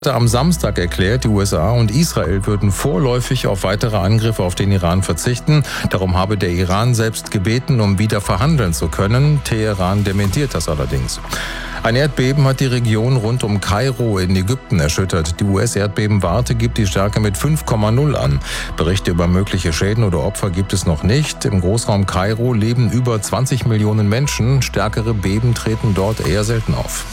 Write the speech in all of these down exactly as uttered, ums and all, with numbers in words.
Am Samstag erklärt, die U S A und Israel würden vorläufig auf weitere Angriffe auf den Iran verzichten. Darum habe der Iran selbst gebeten, um wieder verhandeln zu können. Teheran dementiert das allerdings. Ein Erdbeben hat die Region rund um Kairo in Ägypten erschüttert. Die U S-Erdbebenwarte gibt die Stärke mit fünf Komma null an. Berichte über mögliche Schäden oder Opfer gibt es noch nicht. Im Großraum Kairo leben über zwanzig Millionen Menschen. Stärkere Beben treten dort eher selten auf.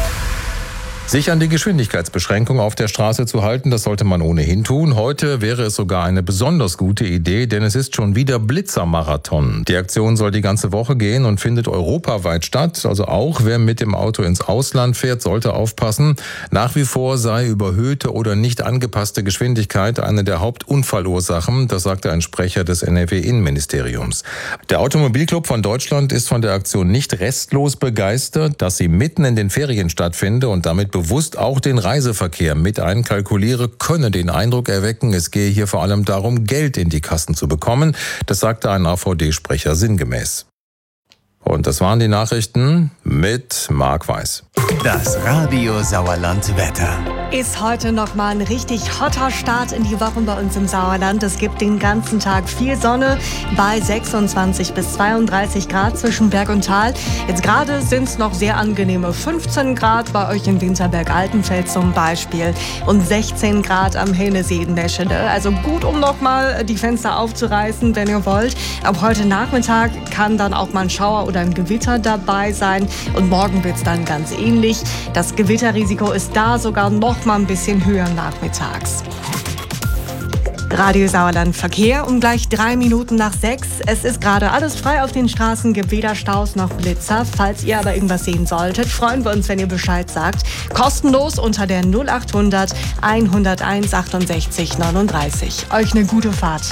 Sich an die Geschwindigkeitsbeschränkung auf der Straße zu halten, das sollte man ohnehin tun. Heute wäre es sogar eine besonders gute Idee, denn es ist schon wieder Blitzermarathon. Die Aktion soll die ganze Woche gehen und findet europaweit statt. Also auch wer mit dem Auto ins Ausland fährt, sollte aufpassen. Nach wie vor sei überhöhte oder nicht angepasste Geschwindigkeit eine der Hauptunfallursachen. Das sagte ein Sprecher des N R W-Innenministeriums. Der Automobilclub von Deutschland ist von der Aktion nicht restlos begeistert, dass sie mitten in den Ferien stattfinde und damit bewusst auch den Reiseverkehr mit einkalkuliere, könne den Eindruck erwecken, es gehe hier vor allem darum, Geld in die Kassen zu bekommen. Das sagte ein A V D-Sprecher sinngemäß. Und das waren die Nachrichten mit Marc Weiß. Das Radio Sauerland Wetter. Ist heute nochmal ein richtig hotter Start in die Woche bei uns im Sauerland. Es gibt den ganzen Tag viel Sonne bei sechsundzwanzig bis zweiunddreißig Grad zwischen Berg und Tal. Jetzt gerade sind es noch sehr angenehme fünfzehn Grad bei euch in Winterberg-Altenfeld zum Beispiel und sechzehn Grad am Hellnesee in der Schille. Also gut, um nochmal die Fenster aufzureißen, wenn ihr wollt. Ab heute Nachmittag kann dann auch mal ein Schauer oder ein Gewitter dabei sein und morgen wird es dann ganz ähnlich. Das Gewitterrisiko ist da sogar noch mal ein bisschen höher nachmittags. Radio Sauerland Verkehr um gleich drei Minuten nach sechs. Es ist gerade alles frei auf den Straßen, gibt weder Staus noch Blitzer. Falls ihr aber irgendwas sehen solltet, freuen wir uns, wenn ihr Bescheid sagt. Kostenlos unter der null acht hundert hunderteins achtundsechzig neununddreißig. Euch eine gute Fahrt.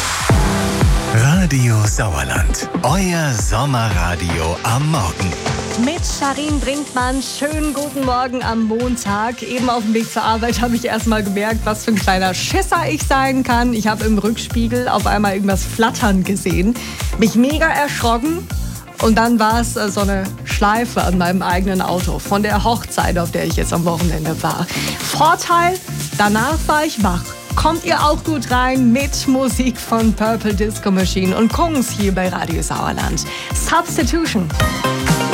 Radio Sauerland, euer Sommerradio am Morgen. Mit Sharin Brinkmann, schönen guten Morgen am Montag. Eben auf dem Weg zur Arbeit habe ich erst mal gemerkt, was für ein kleiner Schisser ich sein kann. Ich habe im Rückspiegel auf einmal irgendwas flattern gesehen, mich mega erschrocken. Und dann war es so eine Schleife an meinem eigenen Auto von der Hochzeit, auf der ich jetzt am Wochenende war. Vorteil, danach war ich wach. Kommt ihr auch gut rein mit Musik von Purple Disco Machine und Kungs hier bei Radio Sauerland. Substitution.